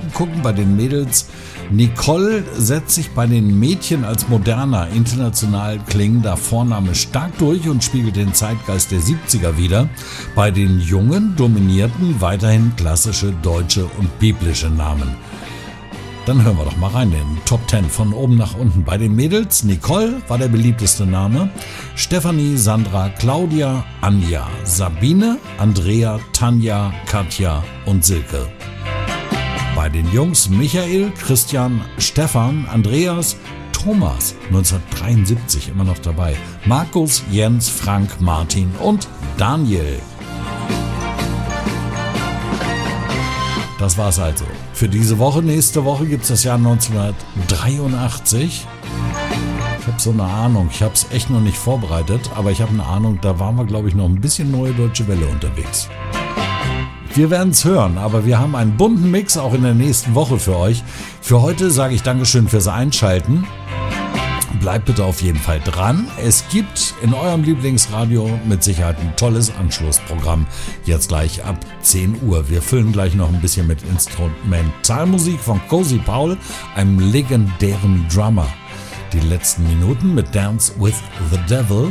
gucken. Bei den Mädels Nicole setzt sich bei den Mädchen als moderner, international klingender Vorname stark durch und spiegelt den Zeitgeist der 70er wider. Bei den Jungen dominierten weiterhin klassische deutsche und biblische Namen. Dann hören wir doch mal rein in den Top 10 von oben nach unten. Bei den Mädels Nicole war der beliebteste Name, Stefanie, Sandra, Claudia, Anja, Sabine, Andrea, Tanja, Katja und Silke. Bei den Jungs Michael, Christian, Stefan, Andreas, Thomas, 1973 immer noch dabei, Markus, Jens, Frank, Martin und Daniel. Das war's also für diese Woche. Nächste Woche gibt's das Jahr 1983. Ich habe so eine Ahnung, ich habe es echt noch nicht vorbereitet, aber ich habe eine Ahnung, da waren wir, glaube ich, noch ein bisschen Neue Deutsche Welle unterwegs. Wir werden es hören, aber wir haben einen bunten Mix auch in der nächsten Woche für euch. Für heute sage ich Dankeschön fürs Einschalten. Bleibt bitte auf jeden Fall dran. Es gibt in eurem Lieblingsradio mit Sicherheit ein tolles Anschlussprogramm. Jetzt gleich ab 10 Uhr. Wir füllen gleich noch ein bisschen mit Instrumentalmusik von Cozy Powell, einem legendären Drummer. Die letzten Minuten mit Dance with the Devil.